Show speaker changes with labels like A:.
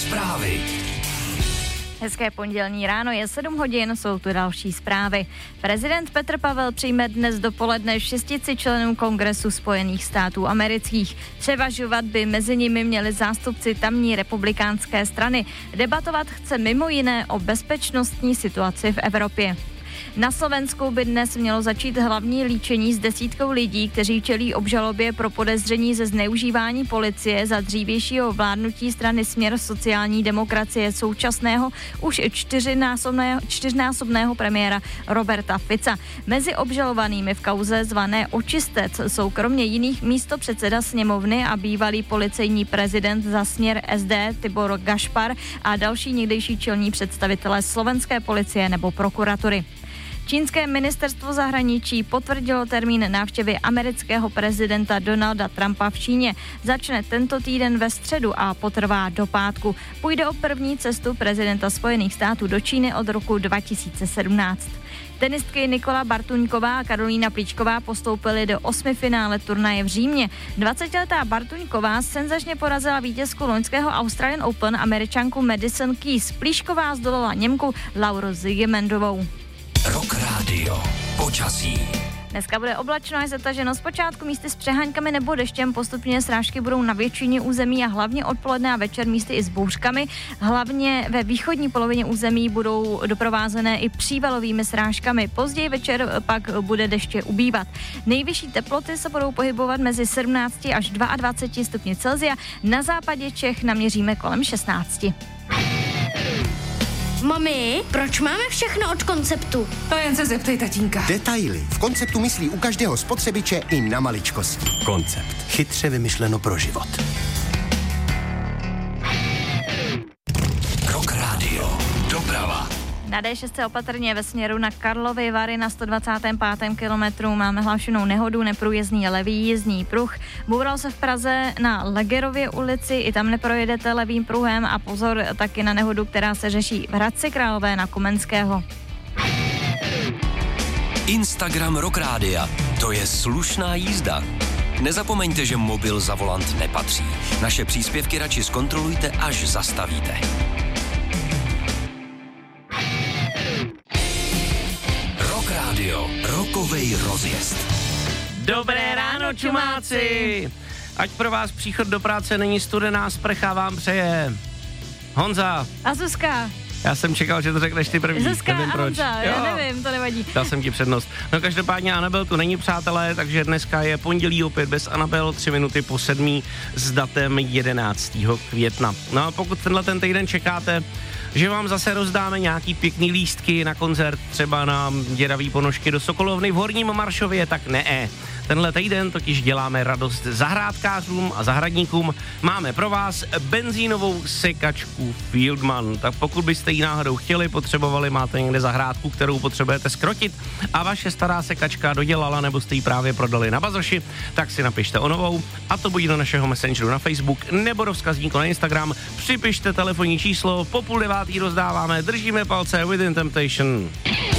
A: Zprávy.
B: Hezké pondělní ráno, je 7 hodin, jsou tu další zprávy. Prezident Petr Pavel přijme dnes dopoledne 600 členů Kongresu Spojených států amerických. Převažovat by mezi nimi měli zástupci tamní republikánské strany. Debatovat chce mimo jiné o bezpečnostní situaci v Evropě. Na Slovensku by dnes mělo začít hlavní líčení s desítkou lidí, kteří čelí obžalobě pro podezření ze zneužívání policie za dřívějšího vládnutí strany Směr sociální demokracie současného už čtyřnásobného premiéra Roberta Fica. Mezi obžalovanými v kauze zvané Očistec jsou kromě jiných místopředseda sněmovny a bývalý policejní prezident za Směr SD Tibor Gašpar a další někdejší čelní představitelé slovenské policie nebo prokuratury. Čínské ministerstvo zahraničí potvrdilo termín návštěvy amerického prezidenta Donalda Trumpa v Číně. Začne tento týden ve středu a potrvá do pátku. Půjde o první cestu prezidenta Spojených států do Číny od roku 2017. Tenistky Nikola Bartuňková a Karolína Plíčková postoupily do 8. finále turnaje v Římě. 20letá Bartuňková senzačně porazila vítězku loňského Australian Open Američanku Madison Keys. Plíšková zdolala Němku Lauru Zigemendovou.
A: Rock Radio. Počasí.
B: Dneska bude oblačno a zataženo zpočátku místy s přeháňkami nebo deštěm, postupně srážky budou na většině území a hlavně odpoledne a večer místy i s bouřkami. Hlavně ve východní polovině území budou doprovázené i přívalovými srážkami. Později večer pak bude deště ubývat. Nejvyšší teploty se budou pohybovat mezi 17 až 22 stupni Celsia. Na západě Čech naměříme kolem 16.
C: Mami, proč máme všechno od Konceptu?
D: To jen se zeptej tatínka.
E: Detaily. V Konceptu myslí u každého spotřebiče i na maličkosti. Koncept. Chytře vymyšleno pro život.
A: Rock Radio. Doprava.
B: Na D6 opatrně ve směru na Karlovy Vary na 125. kilometru máme hlášenou nehodu, neprůjezdný levý jízdní pruh. Boural se v Praze na Legerově ulici, i tam neprojedete levým pruhem a pozor taky na nehodu, která se řeší v Hradci Králové na Komenského.
A: Instagram Rock Rádia. To je slušná jízda. Nezapomeňte, že mobil za volant nepatří. Naše příspěvky radši zkontrolujte, až zastavíte. Radio, rokovej rozjezd.
F: Dobré ráno, čumáci! Ať pro vás příchod do práce není studená sprcha, vám přeje Honza.
B: A Zuzka.
F: Já jsem čekal, že to řekneš ty první.
B: Zuzka
F: nevím
B: a
F: proč.
B: Honza, já nevím, to nevadí.
F: Dal jsem ti přednost. No každopádně Anabel tu není, přátelé, takže dneska je pondělí opět bez Anabel, 3 minuty po 7 s datem 11. května. No a pokud ten týden čekáte, že vám zase rozdáme nějaký pěkný lístky na koncert, třeba na děravý ponožky do Sokolovny v Horním Maršově, tak ne. Tenhle týden totiž děláme radost zahrádkářům a zahradníkům. Máme pro vás benzínovou sekačku Fieldman. Tak pokud byste ji náhodou chtěli, potřebovali, máte někde zahrádku, kterou potřebujete skrotit a vaše stará sekačka dodělala nebo jste ji právě prodali na bazoši, tak si napište o novou a to buď do našeho messengeru na Facebook nebo do vzkazníku na Instagram. Připište telefonní číslo, po 8:30 rozdáváme, držíme palce Within Temptation.